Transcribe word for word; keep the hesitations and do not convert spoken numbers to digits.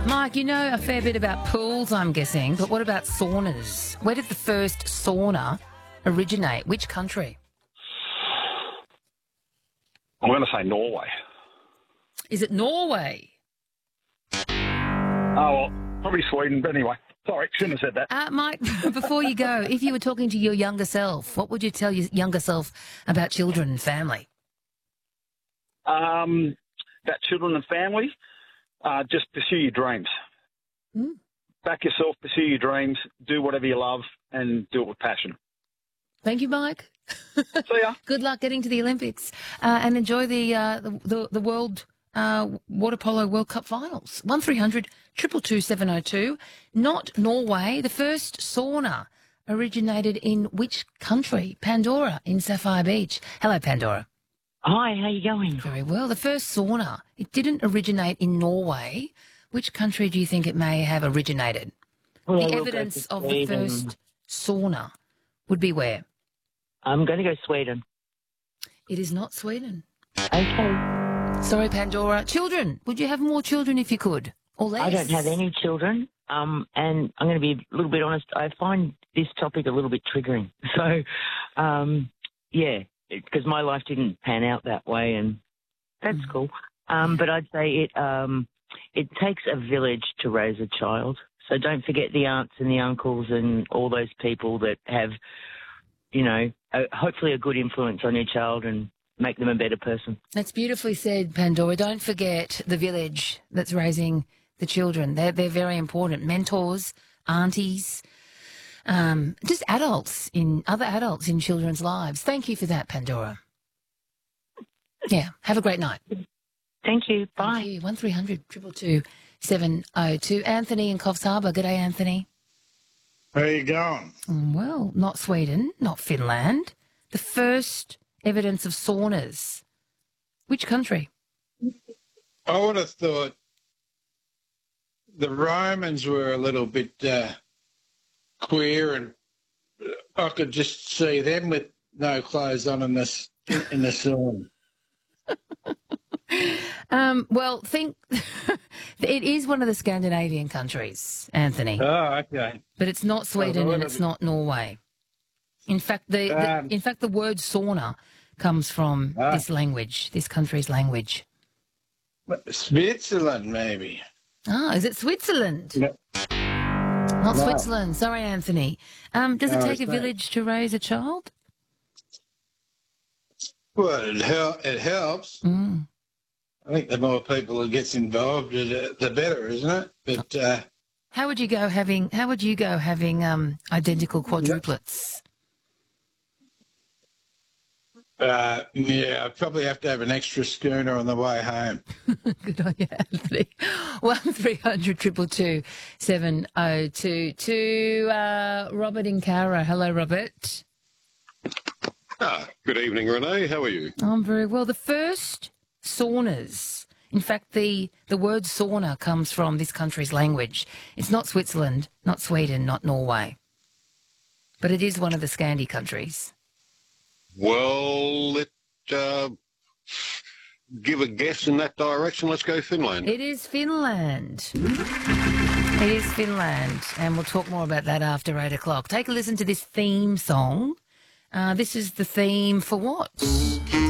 Mike, you know a fair bit about pools, I'm guessing, but what about saunas? Where did the first sauna originate? Which country? I'm going to say Norway. Is it Norway? Oh, well, probably Sweden, but anyway. Sorry, shouldn't have said that. Uh, Mike, before you go, if you were talking to your younger self, what would you tell your younger self about children and family? Um, about children and family, uh, just pursue your dreams. Mm. Back yourself, pursue your dreams, do whatever you love, and do it with passion. Thank you, Mike. See ya. Good luck getting to the Olympics uh, and enjoy the, uh, the, the, the World uh, Water Polo World Cup Finals. one three hundred two two two seven oh two. Not Norway. The first sauna originated in which country? Pandora in Sapphire Beach. Hello, Pandora. Hi, how you going? Very well. The first sauna, it didn't originate in Norway. Which country do you think it may have originated? Well, the I will go evidence to of the Sweden. first sauna would be where? I'm going to go Sweden. It is not Sweden. Okay. Sorry, Pandora. Children, would you have more children if you could? Or less? I don't have any children, um, and I'm going to be a little bit honest. I find this topic a little bit triggering. So, um, yeah, because my life didn't pan out that way, and that's Mm. cool. Um, but I'd say it um, it takes a village to raise a child. So don't forget the aunts and the uncles and all those people that have, you know, a, hopefully a good influence on your child and make them a better person. That's beautifully said, Pandora. Don't forget the village that's raising the children. They're, they're very important. Mentors, aunties, um, just adults in other adults in children's lives. Thank you for that, Pandora. Yeah, have a great night. Thank you. Bye. Thank you. one three hundred two two two seven oh two. Anthony in Coffs Harbour. Good day, Anthony. How you going? Mm, Well, not Sweden, not Finland. The first evidence of saunas. Which country? I would have thought the Romans were a little bit uh, queer, and I could just see them with no clothes on in this in the sauna. Um, well, think it is one of the Scandinavian countries, Anthony, Oh, okay. but it's not Sweden Oh, and it's not Norway. In fact, the, the Um, in fact the word sauna comes from Ah. this language, this country's language. Switzerland, maybe. Ah, is it Switzerland? No. Not No. Switzerland. Sorry, Anthony. Um, does it No, take it's a not. village to raise a child? Well, it, hel- it helps. Mm. I think the more people that gets involved, the, the better, isn't it? But uh, How would you go having? How would you go having um, identical quadruplets? uh, yeah, I'd probably have to have an extra schooner on the way home. Good on you, Anthony. One three hundred triple two seven oh two two. Uh, Robert in Cowra. Hello, Robert. Ah, good evening, Renee. How are you? I'm very well. The first saunas. In fact, the the word sauna comes from this country's language. It's not Switzerland, not Sweden, not Norway, but it is one of the Scandi countries. Well, let uh, give a guess in that direction. Let's go Finland. It is Finland. It is Finland, and we'll talk more about that after eight o'clock. Take a listen to this theme song. Uh, this is the theme for what?